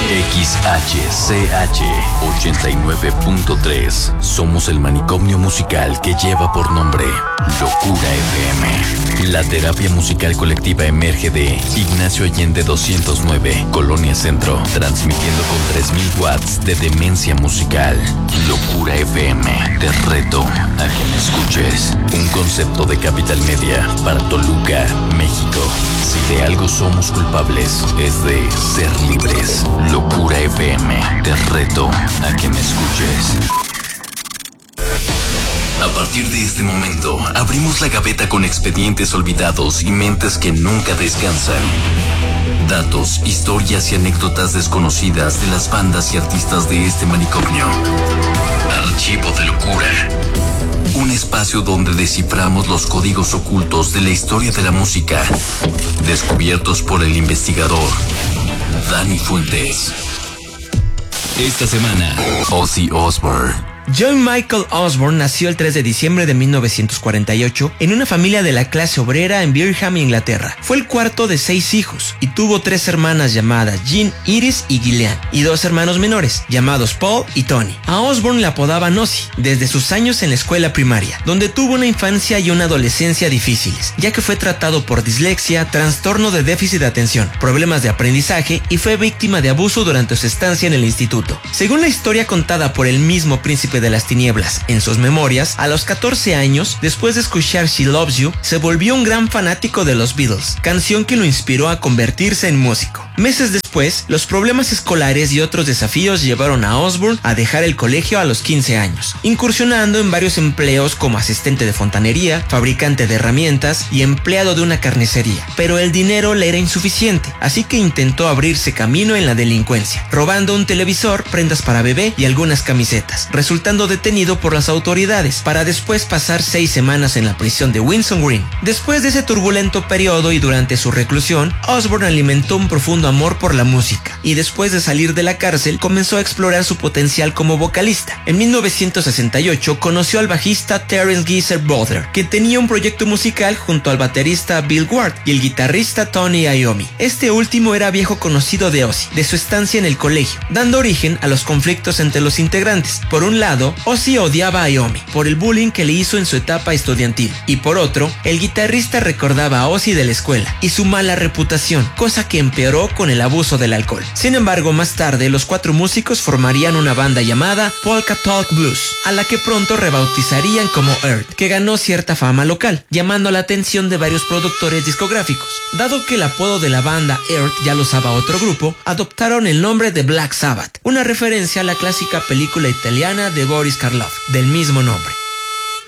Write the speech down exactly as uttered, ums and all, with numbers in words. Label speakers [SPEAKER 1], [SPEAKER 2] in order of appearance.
[SPEAKER 1] X H C H ochenta y nueve punto tres. Somos el manicomio musical que lleva por nombre Locura F M. La terapia musical colectiva emerge de Ignacio Allende doscientos nueve, Colonia Centro, transmitiendo con tres mil watts de demencia musical. Locura F M, te reto a que me escuches. Un concepto de Capital Media para Toluca, México. Si de algo somos culpables, es de ser libres. Locura F M, te reto a que me escuches. A partir de este momento, abrimos la gaveta con expedientes olvidados y mentes que nunca descansan. Datos, historias y anécdotas desconocidas de las bandas y artistas de este manicomio. Archivo de Locura. Un espacio donde desciframos los códigos ocultos de la historia de la música, descubiertos por el investigador Dani Fuentes. Esta semana, Ozzy Osbourne.
[SPEAKER 2] John Michael Osbourne nació el tres de diciembre de mil novecientos cuarenta y ocho en una familia de la clase obrera en Birmingham, Inglaterra. Fue el cuarto de seis hijos y tuvo tres hermanas llamadas Jean, Iris y Gillian, y dos hermanos menores llamados Paul y Tony. A Osbourne le apodaban Ozzy desde sus años en la escuela primaria, donde tuvo una infancia y una adolescencia difíciles, ya que fue tratado por dislexia, trastorno de déficit de atención, problemas de aprendizaje y fue víctima de abuso durante su estancia en el instituto. Según la historia contada por el mismo príncipe de las tinieblas en sus memorias, a los catorce años, después de escuchar She Loves You, se volvió un gran fanático de los Beatles, canción que lo inspiró a convertirse en músico. Meses después, los problemas escolares y otros desafíos llevaron a Osbourne a dejar el colegio a los quince años, incursionando en varios empleos como asistente de fontanería, fabricante de herramientas y empleado de una carnicería. Pero el dinero le era insuficiente, así que intentó abrirse camino en la delincuencia, robando un televisor, prendas para bebé y algunas camisetas, resultando detenido por las autoridades, para después pasar seis semanas en la prisión de Windsor Green. Después de ese turbulento periodo y durante su reclusión, Osbourne alimentó un profundo amor por la música, y después de salir de la cárcel comenzó a explorar su potencial como vocalista. En mil novecientos sesenta y ocho conoció al bajista Terence Geezer Butler, que tenía un proyecto musical junto al baterista Bill Ward y el guitarrista Tony Iommi. Este último era viejo conocido de Ozzy, de su estancia en el colegio, dando origen a los conflictos entre los integrantes. Por un lado, Ozzy odiaba a Iommi por el bullying que le hizo en su etapa estudiantil, y por otro, el guitarrista recordaba a Ozzy de la escuela y su mala reputación, cosa que empeoró con el abuso del alcohol. Sin embargo, más tarde los cuatro músicos formarían una banda llamada Polka Talk Blues, a la que pronto rebautizarían como Earth, que ganó cierta fama local, llamando la atención de varios productores discográficos. Dado que el apodo de la banda Earth ya lo usaba otro grupo, adoptaron el nombre de Black Sabbath, una referencia a la clásica película italiana de Boris Karloff, del mismo nombre.